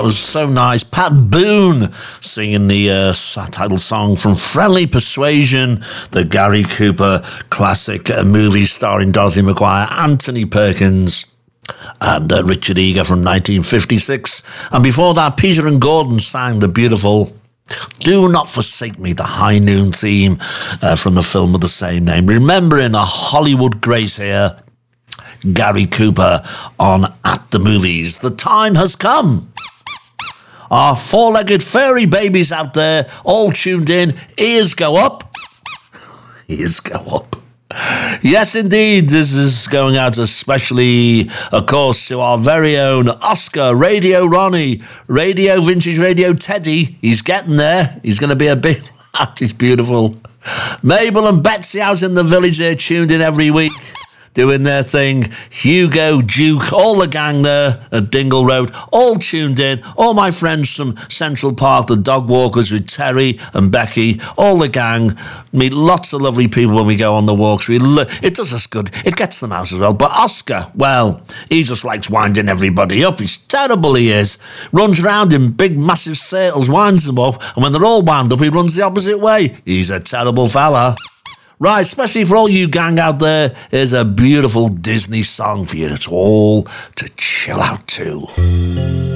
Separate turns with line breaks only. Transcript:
was so nice. Pat Boone singing the title song from Friendly Persuasion, the Gary Cooper classic movie starring Dorothy McGuire, Anthony Perkins, and Richard Eager from 1956. And before that, Peter and Gordon sang the beautiful Do Not Forsake Me, the High Noon theme from the film of the same name. Remembering a Hollywood grace here, Gary Cooper on At the Movies. The time has come. Our four-legged furry babies out there, all tuned in, ears go up. Ears go up. Yes, indeed, this is going out especially, of course, to our very own Oscar, Radio Ronnie, Radio Vintage Radio Teddy. He's getting there. He's going to be a big lad. He's beautiful. Mabel and Betsy out in the village there, tuned in every week, doing their thing. Hugo, Duke, all the gang there at Dingle Road, all tuned in. All my friends from Central Park, the dog walkers with Terry and Becky, all the gang. Meet lots of lovely people when we go on the walks. It does us good. It gets them out as well. But Oscar, well, he just likes winding everybody up. He's terrible, he is. Runs around in big, massive circles, winds them up, and when they're all wound up, he runs the opposite way. He's a terrible fella. Right, especially for all you gang out there, here's a beautiful Disney song for you. It's all to chill out to.